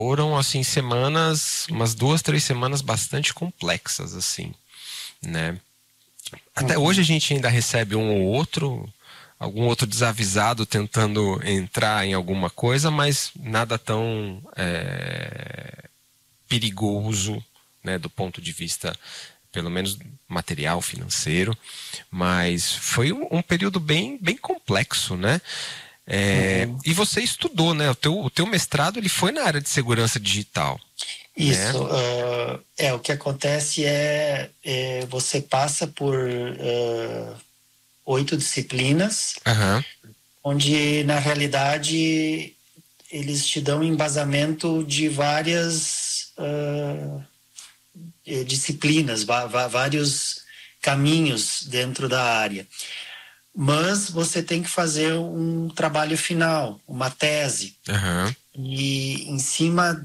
Foram, assim, semanas, umas 2, 3 semanas bastante complexas, assim, né? Até hoje a Uhum. gente ainda recebe um ou outro, algum outro desavisado tentando entrar em alguma coisa, mas nada tão perigoso, né, do ponto de vista, pelo menos material, financeiro. Mas foi um período bem complexo, né? Uhum. E você estudou, né? O teu mestrado ele foi na área de segurança digital, né? Isso, o que acontece você passa por 8 disciplinas, Aham, onde na realidade eles te dão embasamento de várias disciplinas, vários caminhos dentro da área. Mas você tem que fazer um trabalho final, uma tese. aham, E em cima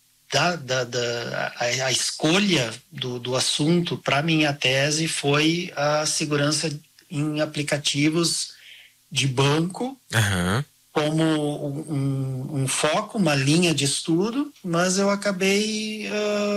a escolha do assunto para minha tese foi a segurança em aplicativos de banco aham. como um foco, uma linha de estudo, mas eu acabei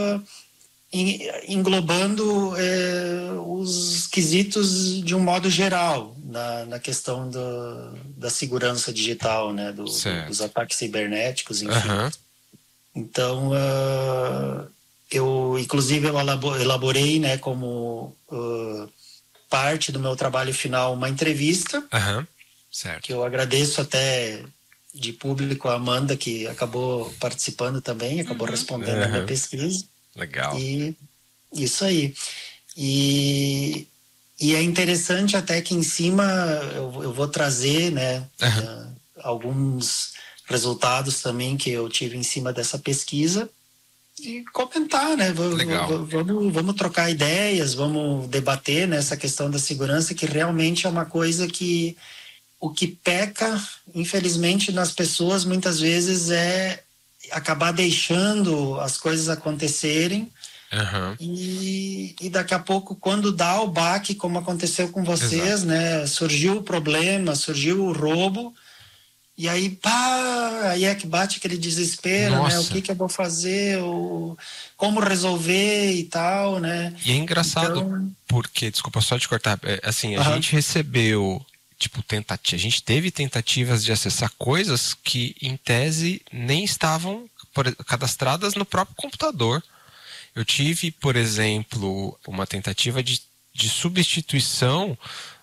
englobando os quesitos de um modo geral na questão da segurança digital, né, dos Certo. ataques cibernéticos, enfim. Aham, Então, inclusive, eu elaborei, né, como parte do meu trabalho final, uma entrevista, aham. que Certo. eu agradeço até de público a Amanda, que acabou participando também, acabou respondendo a minha Aham. pesquisa, Legal. e isso aí. E, e é interessante até que em cima eu vou trazer, né, Aham. alguns resultados também que eu tive em cima dessa pesquisa e comentar, né? Legal. Vamos trocar ideias, vamos debater nessa questão da segurança, que realmente é uma coisa que o que peca, infelizmente, nas pessoas muitas vezes é acabar deixando as coisas acontecerem Aham. e daqui a pouco, quando dá o baque, como aconteceu com vocês, Exato. né? Surgiu o problema, surgiu o roubo, e aí, pá, aí é que bate aquele desespero, né? O Nossa. que que eu vou fazer? Como resolver e tal, né? E é engraçado Então, porque, desculpa só te cortar, assim, a aham, gente recebeu, tipo, a gente teve tentativas de acessar coisas que, em tese, nem estavam cadastradas no próprio computador. Eu tive, por exemplo, uma tentativa de substituição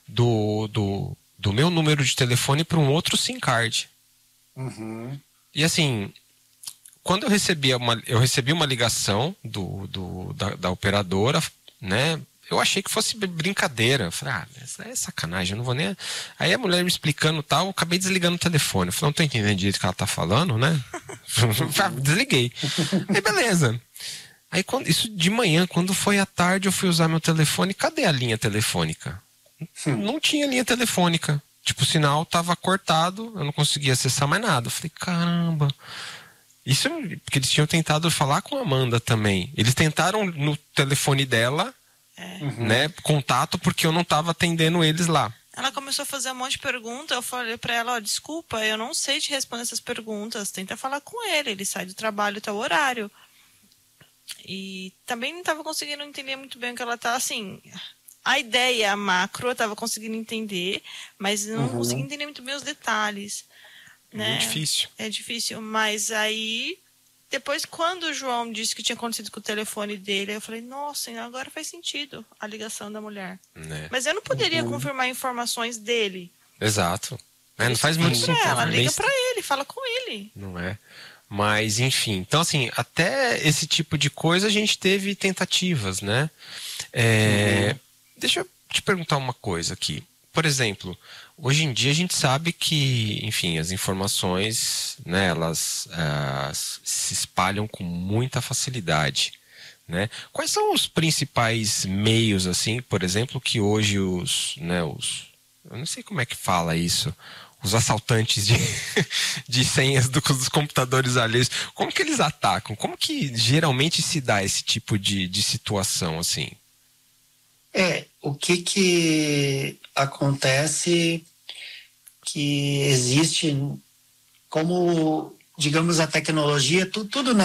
do meu número de telefone para um outro SIM card. uhum, E assim, quando eu recebi uma ligação da operadora, né? Eu achei que fosse brincadeira. Eu falei, isso é sacanagem, eu não vou nem. Aí a mulher me explicando tal, eu acabei desligando o telefone. Eu falei, não tô entendendo direito o que ela tá falando, né? uhum, Desliguei. Aí beleza. Aí isso de manhã, quando foi à tarde, eu fui usar meu telefone. Cadê a linha telefônica? hum, Não tinha linha telefônica. Tipo, o sinal tava cortado, eu não conseguia acessar mais nada. Eu falei, caramba. Isso porque eles tinham tentado falar com a Amanda também. Eles tentaram no telefone dela, É. né, uhum, contato, porque eu não tava atendendo eles lá. Ela começou a fazer um monte de perguntas. Eu falei pra ela, ó, desculpa, eu não sei te responder essas perguntas. Tenta falar com ele. Ele sai do trabalho até o horário. E também não estava conseguindo entender muito bem o que ela tá, assim. A ideia macro eu estava conseguindo entender, mas não conseguia uhum. entender muito bem os detalhes, Muito né? difícil, É difícil, mas aí depois quando o João disse que tinha acontecido com o telefone dele, eu falei, nossa, agora faz sentido a ligação da mulher. né? Mas eu não poderia Uhum. confirmar informações dele. Exato. Por Não isso que eu faz falei muito Sim. pra sentido. ela, Meio liga pra ele, fala com ele. não é? Mas, enfim. Então, assim, até esse tipo de coisa a gente teve tentativas, né? É, Uhum. deixa eu te perguntar uma coisa aqui. Por exemplo, hoje em dia a gente sabe que, enfim, as informações, né, elas se espalham com muita facilidade, né? Quais são os principais meios, assim, por exemplo, que hoje eu não sei como é que fala isso, os assaltantes de senhas dos computadores alheios, como que eles atacam? Como que geralmente se dá esse tipo de situação, assim? O que que acontece que existe como digamos, a tecnologia, tudo